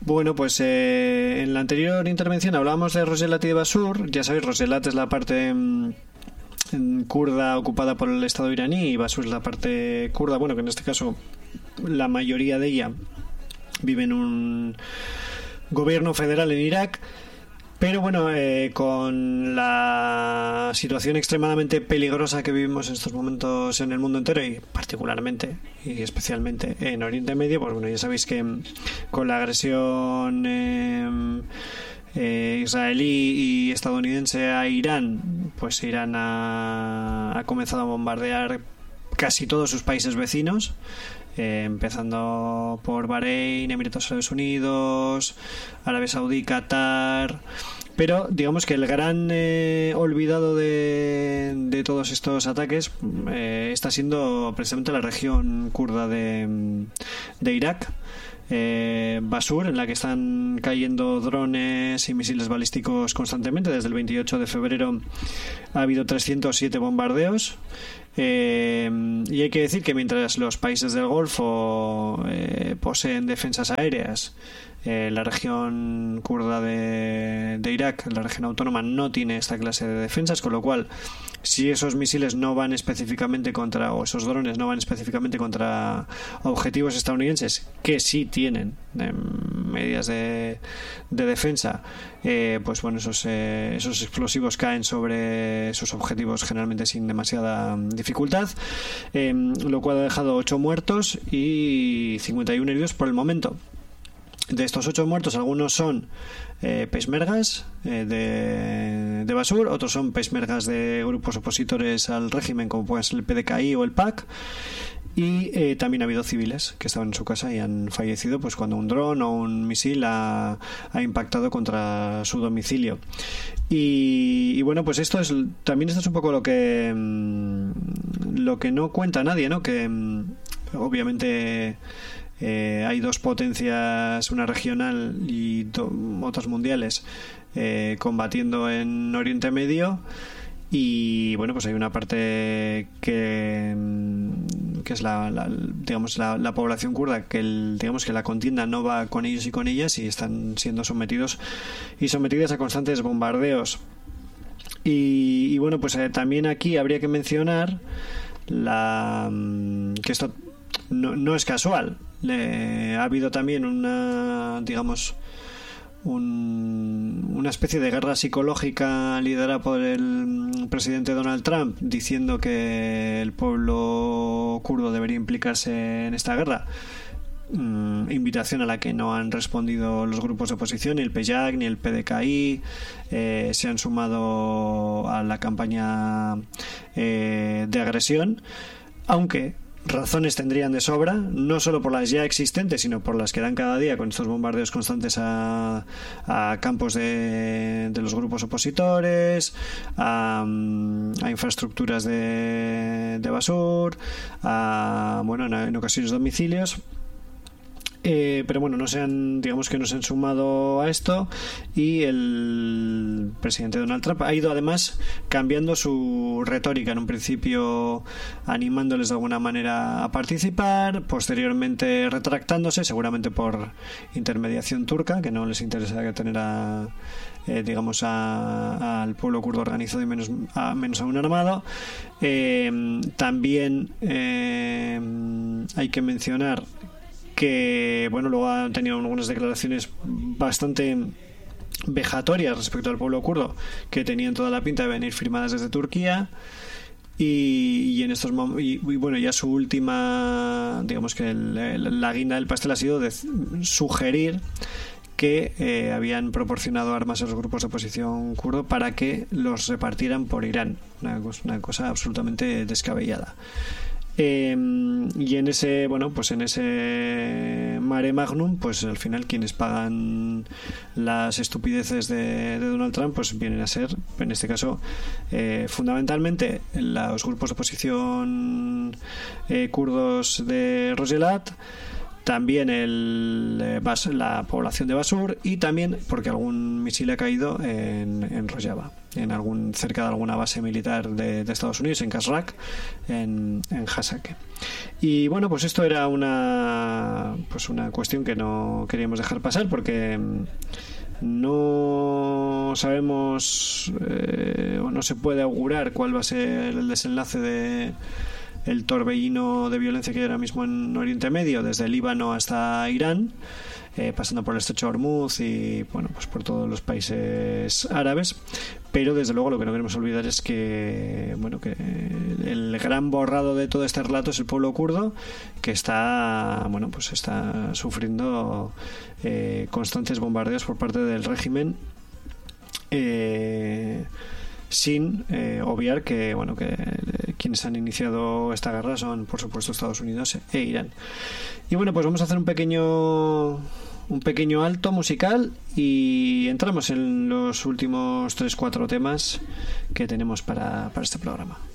Bueno, pues en la anterior intervención hablábamos de Roselat y de Basur. Ya sabéis, Roselat es la parte kurda ocupada por el Estado iraní y Basur es la parte kurda, bueno, que en este caso la mayoría de ella vive en un gobierno federal en Irak. Pero bueno, con la situación extremadamente peligrosa que vivimos en estos momentos en el mundo entero y particularmente y especialmente en Oriente Medio, pues bueno, ya sabéis que con la agresión israelí y estadounidense a Irán, pues Irán ha comenzado a bombardear casi todos sus países vecinos, empezando por Bahrein, Emiratos Árabes Unidos, Arabia Saudí, Qatar. Pero digamos que el gran olvidado de todos estos ataques está siendo precisamente la región kurda de Irak, Basur, en la que están cayendo drones y misiles balísticos constantemente. Desde el 28 de febrero ha habido 307 bombardeos. Y hay que decir que mientras los países del Golfo poseen defensas aéreas, la región kurda de Irak, la región autónoma, no tiene esta clase de defensas, con lo cual si esos misiles no van específicamente contra, o esos drones no van específicamente contra objetivos estadounidenses, que sí tienen medidas de defensa, pues bueno, esos explosivos caen sobre esos objetivos generalmente sin demasiada dificultad, lo cual ha dejado 8 muertos y 51 heridos por el momento. De estos 8 muertos, algunos son peshmergas de Basur, otros son peshmergas de grupos opositores al régimen, como pueden ser el PDKI o el PAK, y también ha habido civiles que estaban en su casa y han fallecido pues cuando un dron o un misil ha impactado contra su domicilio. Y bueno, pues esto es un poco lo que no cuenta nadie, ¿no? Que obviamente hay dos potencias, una regional y otras mundiales, combatiendo en Oriente Medio. Y bueno, pues hay una parte que es la población kurda, que digamos que la contienda no va con ellos y con ellas, y están siendo sometidos y sometidas a constantes bombardeos. Y bueno, pues también aquí habría que mencionar que esto no es casual. Ha habido también una especie de guerra psicológica liderada por el presidente Donald Trump, diciendo que el pueblo kurdo debería implicarse en esta guerra, invitación a la que no han respondido los grupos de oposición, ni el PYAK ni el PDKI se han sumado a la campaña de agresión, aunque razones tendrían de sobra, no solo por las ya existentes, sino por las que dan cada día con estos bombardeos constantes a campos de los grupos opositores, a infraestructuras de Basur, en ocasiones domicilios. Pero bueno, no se han sumado a esto, y el presidente Donald Trump ha ido además cambiando su retórica, en un principio animándoles de alguna manera a participar, posteriormente retractándose, seguramente por intermediación turca, que no les interesa tener al pueblo kurdo organizado y menos aún armado. También hay que mencionar que luego han tenido algunas declaraciones bastante vejatorias respecto al pueblo kurdo, que tenían toda la pinta de venir firmadas desde Turquía, y en estos ya su última, digamos que la guinda del pastel ha sido de sugerir que habían proporcionado armas a los grupos de oposición kurdo para que los repartieran por Irán, una cosa absolutamente descabellada. Y en ese mare magnum, pues al final quienes pagan las estupideces de Donald Trump pues vienen a ser, en este caso, fundamentalmente los grupos de oposición kurdos de Roselat, también la población de Basur, y también porque algún misil ha caído en Rojava, cerca de alguna base militar de Estados Unidos, en Kasrak, en Hasake. Y bueno, pues esto era una cuestión que no queríamos dejar pasar, porque no sabemos o no se puede augurar cuál va a ser el desenlace de el torbellino de violencia que hay ahora mismo en Oriente Medio, desde el Líbano hasta Irán, pasando por el estrecho de Hormuz y bueno, pues por todos los países árabes. Pero desde luego lo que no queremos olvidar es que que el gran borrado de todo este relato es el pueblo kurdo, que está está sufriendo constantes bombardeos por parte del régimen, sin obviar que quienes han iniciado esta guerra son, por supuesto, Estados Unidos e Irán. Y bueno, pues vamos a hacer un pequeño alto musical y entramos en los últimos 3-4 temas que tenemos para este programa.